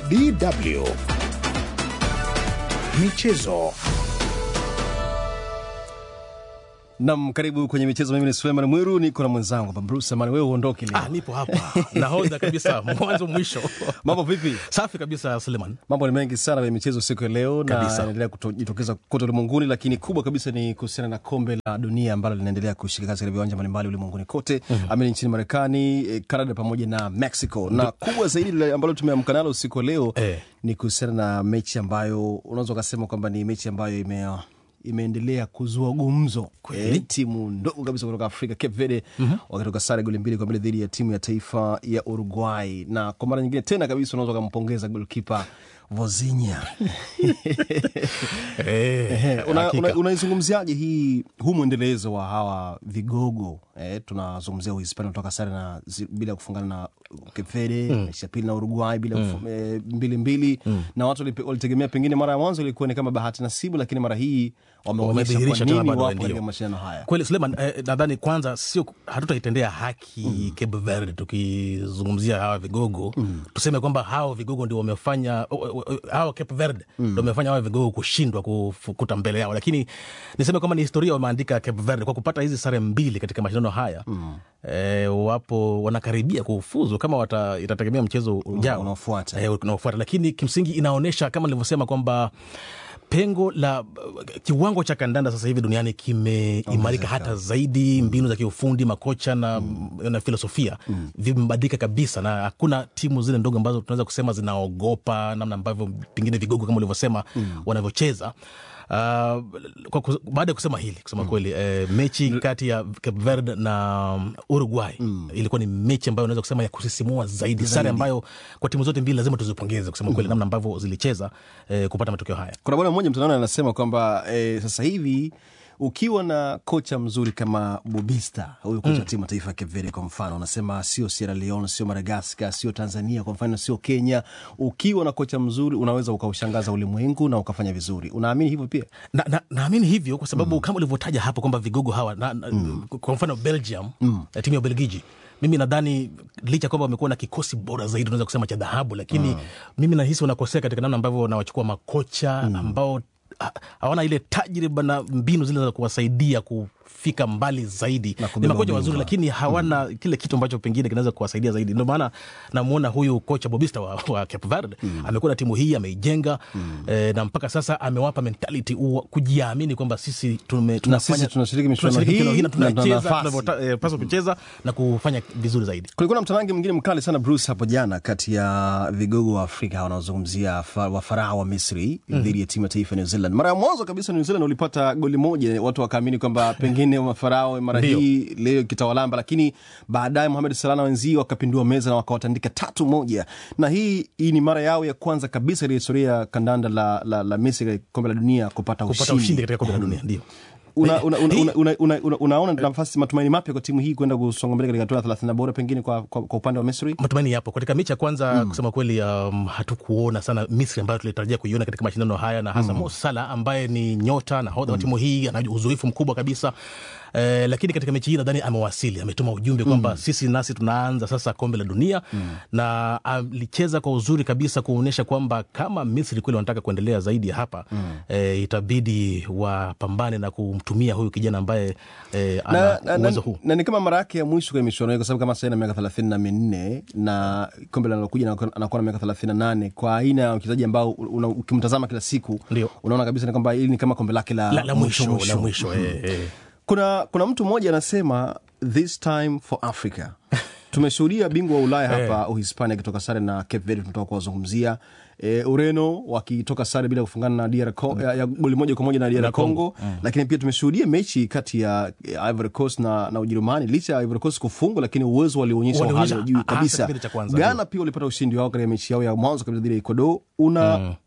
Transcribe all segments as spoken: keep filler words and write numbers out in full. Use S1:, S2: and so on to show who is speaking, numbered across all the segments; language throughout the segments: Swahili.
S1: D W Michezo.
S2: Naam, karibu kwenye michezo. Mimi ni Suleiman Mwiru, niko na mwenzangu hapa Bruce Amani. Wewe uondoke leo.
S3: Ah, nipo hapa. Nahodha kabisa mwanzo mwisho.
S2: Mambo vipi?
S3: Safi kabisa Suleiman.
S2: Mambo ni mengi sana ya michezo siku ya leo
S3: kabisa,
S2: na inaendelea kujitokeza kote ulimwenguni, lakini kubwa kabisa ni kuhusiana na kombe la dunia ambalo linaendelea kushika kasi katika viwanja mbalimbali ulimwenguni kote. Mm-hmm. Amini nchini Marekani, Canada pamoja na Mexico. Na kubwa zaidi ambalo tumeamka nalo siku ya leo eh, ni kuhusiana na mechi ambayo unaweza kusema kwamba ni mechi ambayo ime imeendelea kuzua gumzo. E, timu ndogo kabisa kutoka Afrika, Cape Verde, mm-hmm, wakatoka sare goli mbili kwa mbili dhidi ya timu ya taifa ya Uruguay. Na kwa mara nyingine tena kabisa unaweza kumpongeza goalkeeper Vozinha. eh, unaizungumziaje una, una hii huu muendelezo wa hawa vigogo? Eh, tunazungumzia Uhispania kutoka sare na zi, bila kufungana na Cape Verde, mm, na pili na Uruguay bila mm. kufu, e, mbili mbili, mm. na watu walitegemea pengine mara ya mwanzo ilikuwa ni kama bahati nasibu, lakini mara hii wameonyesha kwa nini wapo katika mashindano haya.
S3: Kweli Suleiman, eh, nadhani kwanza sio hatutaitendea haki mm. Cape Verde tukizungumzia hawa vigogo, mm. tuseme kwamba hawa vigogo ndio wamefanya hawa Cape Verde mm. ndio wamefanya hawa vigogo kushindwa kufukuta mbele yao, lakini niseme kwamba ni historia wameandika Cape Verde kwa kupata hizi sare mbili katika mashindano haya. Mm. Eh, wapo wanakaribia kufuzu kama wata, itategemea mchezo ujao
S2: unaofuata.
S3: Eh, unaofuata, lakini kimsingi inaonesha kama nilivyosema kwamba pengo la kiwango cha kandanda sasa hivi duniani kimeimarika hata zaidi. Mbinu za kiufundi, makocha na, mm. na filosofia mm. vimebadilika kabisa, na hakuna timu zile ndogo ambazo tunaweza kusema zinaogopa namna ambavyo pengine vigogo kama ulivyosema mm. wanavyocheza. Uh, baada ya kusema hili kusema mm. kweli eh, mechi kati ya Cape Verde na Uruguay mm. ilikuwa ni mechi ambayo unaweza kusema ya kusisimua zaidi, sare ambayo kwa timu zote mbili lazima tuzipongeze kusema kweli, mm. namna ambavyo zilicheza eh, kupata matokeo haya.
S2: Kuna bwana mmoja mtandaoni anasema kwamba eh, sasa hivi ukiwa na kocha mzuri kama Bobista, huyu kocha mm. timu taifa ya Cape Verde kwa mfano, unasema sio Sierra Leone, sio Madagascar, sio Tanzania kwa mfano, sio Kenya, ukiwa na kocha mzuri unaweza ukaushangaza ulimwengu na ukafanya vizuri. Unaamini hivyo pia?
S3: Na, na, naamini hivyo kwa sababu mm. kama ulivyotaja hapo kwamba vigogo hawa na, na, mm. kwa mfano Belgium, mm. timu ya Belgiji, mimi nadhani licha kwamba wamekuwa na kikosi bora zaidi unaweza kusema cha dhahabu, lakini mm. mimi nahisi wanakosea katika namna ambavyo wanawachukua makocha mm. ambao hawana ile tajriba na mbinu zile za kuwasaidia kufika mbali zaidi. Ni makocha wazuri lakini hawana mm. kile kitu ambacho pengine kinaweza kuwasaidia zaidi. Ndio maana namuona huyu kocha Bobista wa, wa Cape Verde mm. amekuwa na timu hii ameijenga, mm. eh, na mpaka sasa amewapa mentality u, kujiamini kwamba sisi tume, tunafanya
S2: sisi tunashiriki michuano hii na
S3: tunacheza tunapaswa kucheza na kufanya vizuri zaidi.
S2: Kulikuwa na mtanange mwingine mkali sana Bruce hapo jana kati ya vigogo wa Afrika wanaozungumzia wa Farao wa Misri mm. dhidi ya timu ya taifa New Zealand. Mara ya mwanzo kabisa New Zealand walipata goli moja, watu wakaamini kwamba pengine Mafarao mara hii leo kitawalamba, lakini baadaye Mohamed Salah na wenzio wakapindua meza na wakawatandika tatu moja. Na hii hii ni mara yao ya kwanza kabisa ile historia kandanda la la, la Misri kombe la dunia kupata ushindi,
S3: kupata ushindi katika kombe la dunia. Ndio
S2: una una una una, una, una unaona nafasi matumaini mapya kwa timu hii kwenda kusonga mbele katika hatua ya thelathini bora pengine kwa, kwa, kwa upande wa Misri?
S3: Matumaini yapo. Katika mechi ya kwanza mm. kusema kweli um, hatukuona sana Misri ambayo tulitarajia kuiona katika mashindano haya, na hasa mm. Mo Salah ambaye ni nyota na hodha wa mm. timu hii, ana uzoefu mkubwa kabisa. Eh, lakini katika mechi hii nadhani amewasili, ametuma ujumbe kwamba mm. sisi nasi tunaanza sasa kombe la dunia mm. na alicheza kwa uzuri kabisa kuonyesha kwamba kama Misri kweli wanataka kuendelea zaidi hapa mm. eh, itabidi wapambane na kumtumia huyu kijana ambaye eh, ana na, uwezo huu.
S2: Na, na ni kama mara yake ya mwisho kwa michuano kwa sababu kama sasa ina miaka thelathini na minne na kombe linalokuja anakuwa na miaka thelathini na nane, kwa aina ya mchezaji ambao ukimtazama kila siku Ndiyo. unaona kabisa ni kwamba hili ni kama kombe lake la,
S3: la, la mwisho, mwisho. La mwisho mm. eh, eh.
S2: Kuna kuna mtu mmoja anasema this time for Africa. Tumeshuhudia bingwa wa Ulaya hapa Uhispania kutoka sare na Cape Verde, tunatoka kuwazungumzia e, Ureno wakitoka sare bila kufungana na D R Congo, ya, ya goli moja kwa moja na D R Congo, mm. lakini pia tumeshuhudia mechi kati ya Ivory Coast na na Ujerumani, licha ya Ivory Coast kufungwa lakini uwezo walionyesha hali ya juu kabisa. Ghana pia walipata ushindi wao katika mechi yao ya mwanzo kabisa dhidi ya Ecuador. Una mm.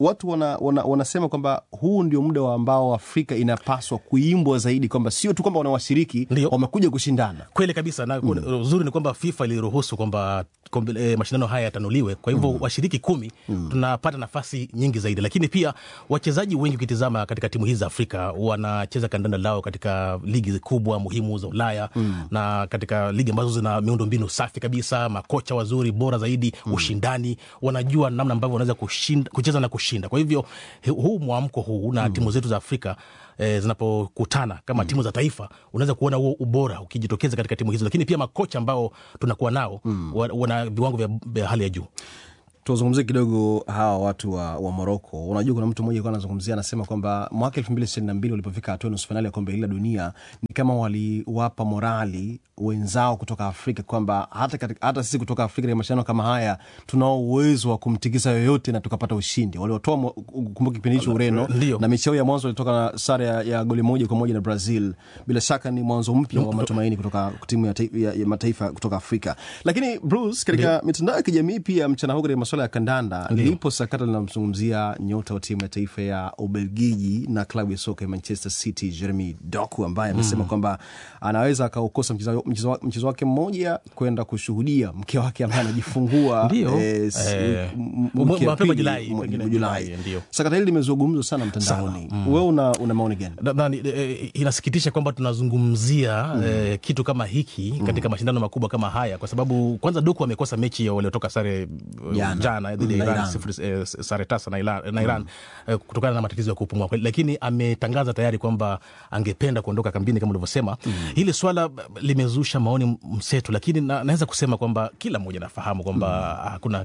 S2: watu wana, wana, wanasema kwamba huu ndio muda wa ambao Afrika inapaswa kuimbwa zaidi, kwamba sio tu kwamba wanawashiriki wamekuja kushindana.
S3: Kweli kabisa, na mm. uzuri ni kwamba FIFA iliruhusu kwamba e, mashindano haya yatanuliwe. Kwa hivyo mm. washiriki kumi mm. tunapata nafasi nyingi zaidi, lakini pia wachezaji wengi ukitizama katika timu hizi za Afrika wanacheza kandanda lao katika ligi kubwa muhimu za Ulaya mm. na katika ligi ambazo zina miundombinu safi kabisa, makocha wazuri bora zaidi, mm. ushindani, wanajua namna ambavyo wanaweza kushinda, kucheza na kushinda. Kwa hivyo huu mwamko huu na mm. timu zetu za Afrika E, zinapokutana kama mm. timu za taifa, unaweza kuona huo ubora ukijitokeza katika timu hizo, lakini pia makocha ambao tunakuwa nao mm. wana viwango vya, vya hali ya juu.
S2: Tuzungumzie kidogo hawa watu wa, wa Morocco. Unajua kuna mtu mmoja alikuwa anazungumzia, anasema kwamba mwaka elfu mbili ishirini na mbili walipofika hatua nusu finali ya kombe la dunia ni kama waliwapa morali wenzao kutoka Afrika kwamba hata katika, hata sisi kutoka Afrika ya mashindano kama haya tunao uwezo wa kumtikisa yoyote na tukapata ushindi. Waliotoa kumbuka kipindi hicho Ureno na mechi yao ya mwanzo ilitoka na sare ya, ya goli moja kwa moja na Brazil. Bila shaka ni mwanzo mpya wa matumaini kutoka timu ya, ya, ya mataifa kutoka Afrika. Lakini Bruce, katika mitandao ya kijamii pia mchana huu katika masuala ya kandanda lipo sakata linalomzungumzia nyota wa timu ya taifa ya Ubelgiji na klabu ya soka ya Manchester City Jeremy Doku, ambaye amesema mm. kwamba anaweza akaukosa mchezo mchezo wake mmoja kwenda kushuhudia mke wake ambaye anajifungua
S3: eh, eh, mapema Julai.
S2: Julai. Sakata hili limezungumzwa sana mtandaoni. Mm. Wewe una, una maoni gani?
S3: Nadhani e, inasikitisha kwamba tunazungumzia mm. e, kitu kama hiki katika mm. mashindano makubwa kama haya, kwa sababu kwanza Doku amekosa mechi waliotoka sare jana, jana dhidi ya Iran, e, sare tasa na Iran, na Iran mm. e, kutokana na matatizo ya kupumua, lakini ametangaza tayari kwamba angependa kuondoka kambini kama ulivyosema. Mm. Hili swala limezusha maoni mseto, lakini na, naweza kusema kwamba kila mmoja anafahamu kwamba mm. hakuna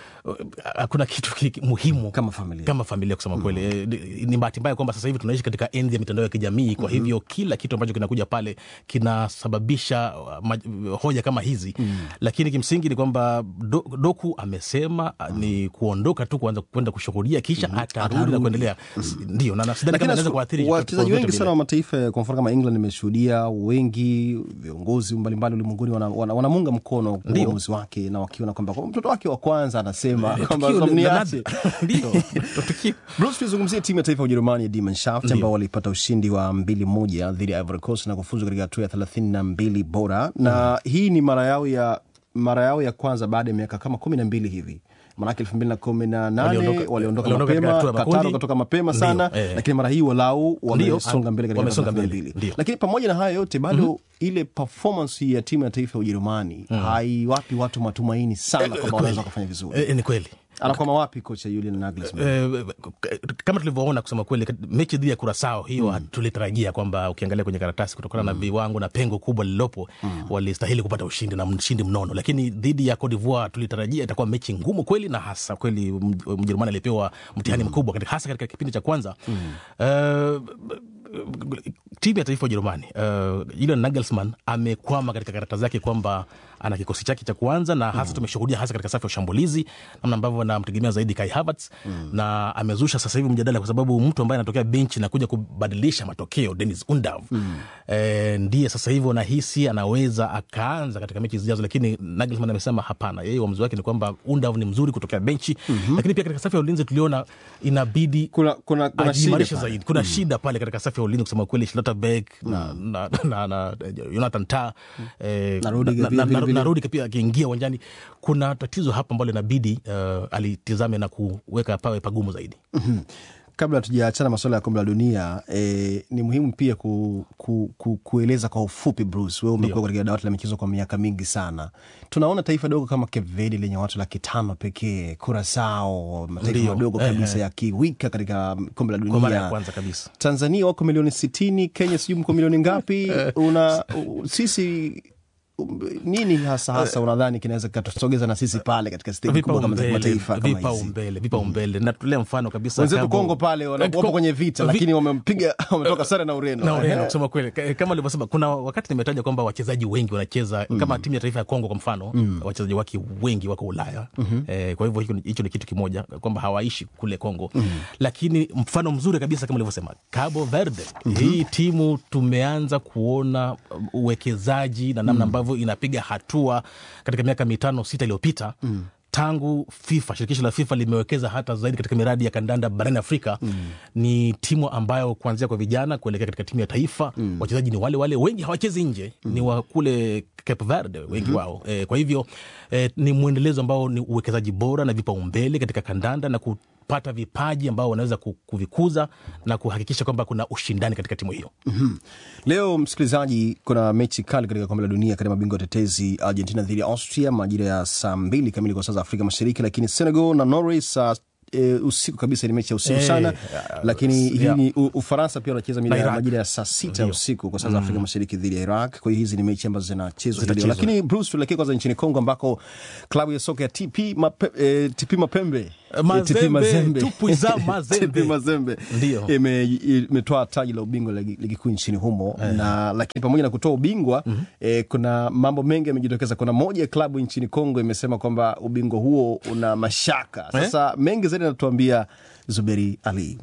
S3: hakuna kitu ki, muhimu
S2: kama familia,
S3: kama familia kusema mm. kweli. Ni bahati mbaya kwamba sasa hivi tunaishi katika enzi ya mitandao ya kijamii, kwa hivyo mm-hmm. kila kitu ambacho kinakuja pale kinasababisha uh, hoja kama hizi mm. lakini kimsingi ni kwamba do, Doku amesema mm. ni kuondoka tu kuanza kwenda kushuhudia kisha mm. atarudi na kuendelea. Mm. Ndio, na sidhani kama inaweza kuathiri
S2: wachezaji wengi sana wa mataifa kwa mfano kama England. Nimeshuhudia wengi viongozi mbalimbali ulimwenguni wanamunga wana, wana mkono uamuzi wake, na wakiona kwamba mtoto wake wa kwanza anasema kwamba mniache. Ndio. Bruce, tuzungumzie timu ya taifa ya Ujerumani ya Die Mannschaft ambao walipata ushindi wa mbili moja dhidi ya Ivory Coast na kufuzu katika hatua ya thelathini na mbili bora, na mm. hii ni mara yao ya mara yao ya kwanza baada ya miaka kama kumi na mbili hivi. Manake elfu mbili na kumi na nane waliondoka mapema, Qatar kutoka mapema sana, eh, lakini mara hii walau wamesonga mbele katika thelathini na mbili. Lakini pamoja na haya yote bado mm-hmm. ile performance ya timu ya taifa ya Ujerumani mm. haiwapi watu matumaini sana kwamba wanaweza kufanya vizuri.
S3: Eh, ni kweli.
S2: Anakwama wapi kocha Julian Nagelsmann?
S3: Eh, kama tulivyoona kusema kweli mechi dhidi ya Curaçao hiyo mm. tulitarajia kwamba ukiangalia kwenye karatasi kutokana mm. na viwango na pengo kubwa lilopo mm. walistahili kupata ushindi na ushindi mnono, lakini dhidi ya Cote d'Ivoire tulitarajia itakuwa mechi ngumu kweli, na hasa kweli Mjerumani alipewa mtihani mm. mkubwa katika hasa katika kipindi cha kwanza. Mm. Uh, timu ya taifa ya Ujerumani uh, Julian Nagelsmann amekwama katika karata zake kwamba ana kikosi chake cha kwanza, na hasa mm. tumeshuhudia hasa katika safu ya ushambulizi namna ambavyo anamtegemea zaidi Kai Havertz mm. na amezusha sasa hivi mjadala kwa sababu mtu ambaye anatokea benchi na kuja kubadilisha matokeo Dennis Undav mm. e, ndiye sasa hivi unahisi anaweza akaanza katika mechi zijazo, lakini Nagelsmann amesema hapana, yeye uamuzi wake ni kwamba Undav ni mzuri kutokea benchi mm-hmm. lakini pia katika safu ya ulinzi tuliona inabidi
S2: kuna kuna kuna
S3: shida zaidi, kuna mm. shida pale katika safu ya ulinzi kusema kweli. Schlotterbeck mm. na, na, na, na Jonathan Tah mm. eh, na Rudiger na, na, na Rudiger pia akiingia uwanjani, kuna tatizo hapa ambalo inabidi uh, alitizame na kuweka pawe pagumu zaidi.
S2: Mm-hmm. Kabla tujaachana masuala ya kombe la dunia, eh, ni muhimu pia ku, ku, ku, kueleza kwa ufupi Bruce, wewe umekuwa katika dawati la michezo kwa miaka mingi sana. Tunaona taifa dogo kama Cape Verde lenye watu laki tano pekee, Curaçao mataifa madogo kabisa eh, ya kiwika katika kombe la dunia.
S3: Kwa mara ya kwanza kabisa.
S2: Tanzania wako milioni sitini, Kenya sijui mko milioni ngapi? Una sisi nini hasa hasa unadhani kinaweza kutusogeza na sisi pale katika stage kubwa kama za mataifa kama hizi?
S3: Vipa umbele, vipa umbele. Na tulea mfano kabisa
S2: wenzetu Kongo pale wanapo kwenye vita, lakini wamempiga wametoka sare na Ureno.
S3: Na Ureno kusema kweli, kama nilivyosema, kuna wakati nimetaja kwamba wachezaji wengi wanacheza mm. kama timu ya taifa ya Kongo kwa mfano mm. wachezaji wake wengi wako Ulaya. Mm-hmm. Eh, kwa hivyo hicho ni kitu kimoja kwamba hawaishi kule Kongo. Mm. Lakini mfano mzuri kabisa kama nilivyosema, Cabo Verde. Mm-hmm. Hii timu tumeanza kuona uwekezaji na namna ambavyo mm. inapiga hatua katika miaka mitano sita iliyopita. Mm. tangu FIFA, shirikisho la FIFA limewekeza hata zaidi katika miradi ya kandanda barani Afrika. Mm. Ni timu ambayo kuanzia kwa vijana kuelekea katika timu ya taifa, mm. wachezaji ni wale wale, wengi hawachezi nje, mm. ni wa kule Cape Verde wengi mm-hmm. wao. E, kwa hivyo e, ni muendelezo ambao ni uwekezaji bora na vipaumbele katika kandanda na kupata vipaji ambao wanaweza kuvikuza na kuhakikisha kwamba kuna ushindani katika timu hiyo.
S2: Mm-hmm. Leo msikilizaji, kuna mechi kali katika kombe la dunia kati ya mabingwa tetezi Argentina dhidi ya Austria majira ya saa mbili kamili kwa saa za Afrika Mashariki, lakini Senegal na Norway saa E, usiku kabisa, ni mechi ya usiku sana. Hey, uh, lakini yeah. hii ni Ufaransa pia wanacheza majira ya saa sita ya usiku kwa saa za Afrika Mashariki dhidi ya Iraq. Kwa hiyo hizi ni mechi ambazo zinachezwa hivi leo. Lakini Bruce, tuelekee kwanza nchini Kongo ambako klabu ya soka ya T P Mape, eh, T P Mapembe
S3: Mazembe, T P Mazembe Tupuiza Mazembe
S2: T P Mazembe imetoa taji la ubingwa la ligi kuu nchini humo. Hey. Na lakini pamoja na kutoa ubingwa, mm-hmm. eh, kuna mambo mengi yamejitokeza. Kuna moja ya klabu nchini Kongo imesema kwamba ubingwa huo una mashaka. Sasa hey. mengi zaidi natuambia Zuberi Ali.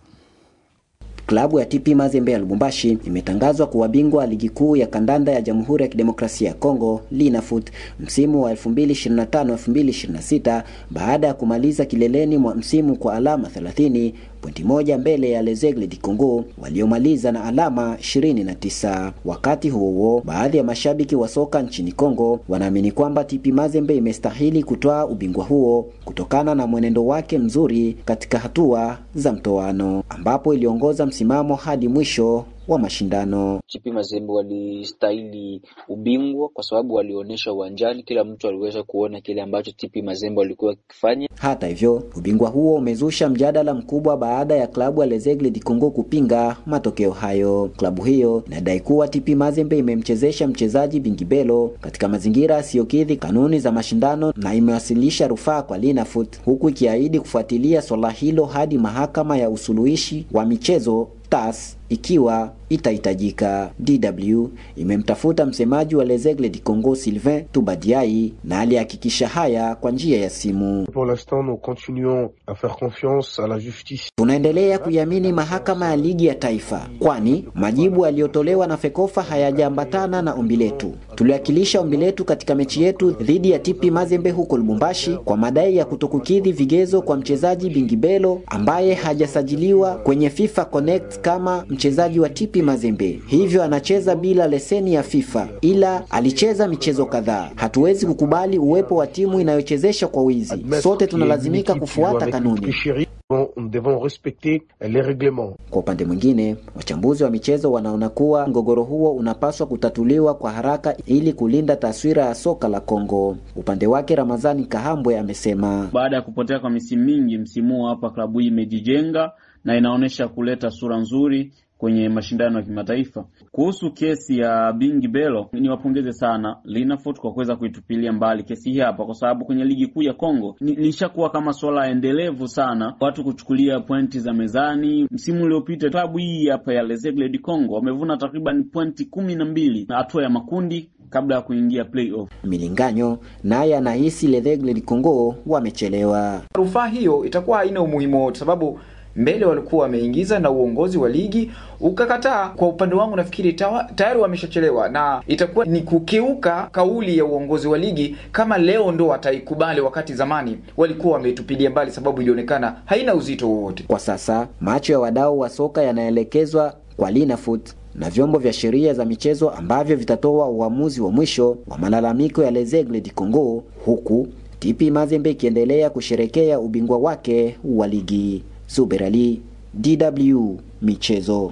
S1: Klabu ya T P Mazembe ya Lubumbashi imetangazwa kuwa bingwa ligi kuu ya kandanda ya Jamhuri ya Kidemokrasia ya Kongo Linafoot msimu wa elfu mbili ishirini na tano elfu mbili ishirini na sita baada ya kumaliza kileleni mwa msimu kwa alama thelathini, pointi moja mbele ya Les Aigles du Congo waliomaliza na alama ishirini na tisa. Wakati huo huo, baadhi ya mashabiki wa soka nchini Kongo wanaamini kwamba T P Mazembe imestahili kutoa ubingwa huo kutokana na mwenendo wake mzuri katika hatua za mtoano ambapo iliongoza msimamo hadi mwisho wa mashindano.
S4: T P Mazembe walistahili ubingwa kwa sababu walionyesha uwanjani, kila mtu aliweza kuona kile ambacho T P Mazembe walikuwa kifanya.
S1: Hata hivyo, ubingwa huo umezusha mjadala mkubwa baada ya klabu ya Les Aigles du Congo kupinga matokeo hayo. Klabu hiyo inadai kuwa T P Mazembe imemchezesha mchezaji Bingibelo katika mazingira yasiyokidhi kanuni za mashindano na imewasilisha rufaa kwa Linafoot, huku ikiahidi kufuatilia swala hilo hadi mahakama ya usuluhishi wa michezo T A S ikiwa itahitajika. D W imemtafuta msemaji wa Les Aigles du Congo Sylvain Tubadiai na alihakikisha haya kwa njia ya simu.
S5: Pour l'instant, nous continuons à faire confiance à la justice.
S1: Tunaendelea kuiamini mahakama ya ligi ya taifa, kwani majibu yaliyotolewa na Fekofa hayajaambatana na ombi letu. Tuliwakilisha ombi letu katika mechi yetu dhidi ya T P Mazembe huko Lubumbashi kwa madai ya kutokukidhi vigezo kwa mchezaji Bingibelo ambaye hajasajiliwa kwenye FIFA Connect kama mchezaji wa T P Mazembe. Hivyo anacheza bila leseni ya FIFA, ila alicheza michezo kadhaa. Hatuwezi kukubali uwepo wa timu inayochezesha kwa wizi. Sote tunalazimika kufuata kanuni.
S5: Nous devons respecter les règlements.
S1: Kwa upande mwingine, wachambuzi wa michezo wanaona kuwa mgogoro huo unapaswa kutatuliwa kwa haraka ili kulinda taswira ya soka la Kongo. Upande wake Ramazani Kahambwe amesema,
S6: baada ya kupotea kwa misimu mingi, msimu hapa klabu hii imejijenga na inaonesha kuleta sura nzuri kwenye mashindano ya kimataifa. Kuhusu kesi ya Bingibelo, niwapongeze sana Linafoot kwa kuweza kuitupilia mbali kesi hii hapa, kwa sababu kwenye ligi kuu ya Kongo lishakuwa kama swala endelevu sana watu kuchukulia pointi za mezani. Msimu uliopita klabu hii hapa ya Les Aigles du Congo wamevuna takriban pointi kumi na mbili na hatua ya makundi kabla ya kuingia playoff.
S1: Milinganyo naye anahisi Les Aigles du Congo wamechelewa.
S7: Rufaa hiyo itakuwa haina umuhimu kwa sababu mbele walikuwa wameingiza na uongozi wa ligi ukakataa. Kwa upande wangu nafikiri tayari wameshachelewa na itakuwa ni kukiuka kauli ya uongozi wa ligi kama leo ndo wataikubali, wakati zamani walikuwa wametupilia mbali sababu ilionekana haina uzito wowote.
S1: Kwa sasa macho ya wadau wa soka yanaelekezwa kwa Linafoot na vyombo vya sheria za michezo ambavyo vitatoa uamuzi wa mwisho wa malalamiko ya Les Aigles du Congo, huku T P Mazembe ikiendelea kusherekea ubingwa wake wa ligi. Zuberali, D W Michezo.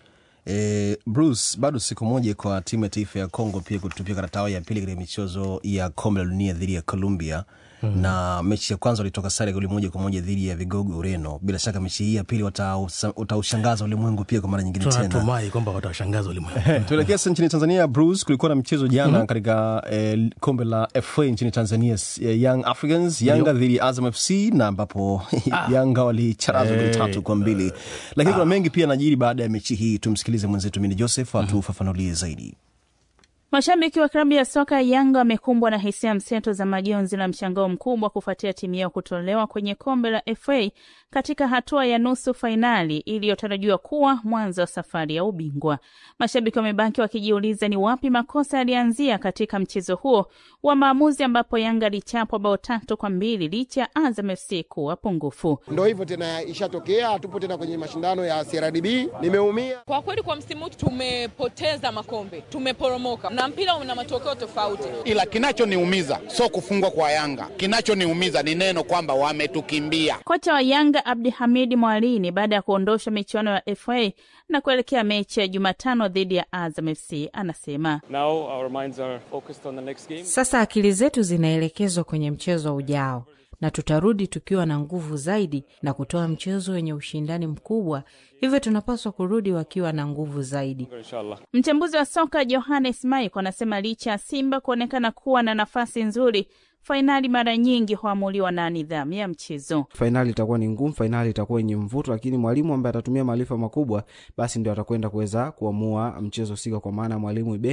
S2: E, Bruce, bado siku moja kwa timu ya taifa ya Kongo pia kutupia karatao ya pili katika michezo ya kombe la dunia dhidi ya Colombia. Mm-hmm. Na mechi ya kwanza walitoka sare goli moja kwa moja dhidi ya vigogo Ureno. Bila shaka mechi hii ya pili wataushangaza ulimwengu pia kwa mara nyingine tena.
S3: Tunatumai kwamba watashangaza ulimwengu.
S2: Tuelekea sasa nchini Tanzania. Bruce, kulikuwa na mchezo jana mm-hmm. katika eh, kombe la F A nchini Tanzania, eh, Young Africans Yanga dhidi ya Azam F C, na ambapo ah. Yanga walicharazwa goli tatu kwa mbili. Lakini ah. kuna mengi pia yanajiri baada ya mechi hii. Tumsikilize mwenzetu Mini Joseph atufafanulie zaidi.
S8: Mashabiki wa klabu ya soka ya Yanga wamekumbwa na hisia mseto za majonzi na mshangao mkubwa kufuatia timu yao kutolewa kwenye kombe la F A katika hatua ya nusu fainali iliyotarajiwa kuwa mwanzo wa safari ya ubingwa. Mashabiki wamebaki wakijiuliza ni wapi makosa yalianzia katika mchezo huo wa maamuzi, ambapo Yanga lichapwa bao tatu kwa mbili licha ya Azam F C kuwa pungufu.
S9: Ndio hivyo tena, ishatokea, tupo tena kwenye mashindano ya C R D B. Nimeumia
S10: kwa kweli. Kwa msimu tumepoteza makombe, tumeporomoka na mpira una matokeo tofauti.
S11: Ila kinachoniumiza sio kufungwa kwa Yanga, kinachoniumiza ni neno kwamba wametukimbia.
S8: Kocha wa Yanga Abdulhamid Mwalini baada ya kuondosha michuano ya F A na kuelekea mechi ya Jumatano dhidi ya Azam F C anasema,
S12: Now our minds are focused on the next game.
S13: Sasa akili zetu zinaelekezwa kwenye mchezo ujao na tutarudi tukiwa na nguvu zaidi na kutoa mchezo wenye ushindani mkubwa. Hivyo tunapaswa kurudi wakiwa na nguvu zaidi.
S12: Inshallah.
S8: Mchambuzi wa soka Johannes Maiko anasema licha ya Simba kuonekana kuwa na nafasi nzuri, fainali mara nyingi huamuliwa na nidhamu ya mchezo.
S14: Fainali itakuwa ni ngumu, fainali itakuwa yenye mvuto, lakini mwalimu ambaye atatumia maarifa makubwa basi ndio atakwenda kuweza kuamua mchezo sika, kwa maana mwalimu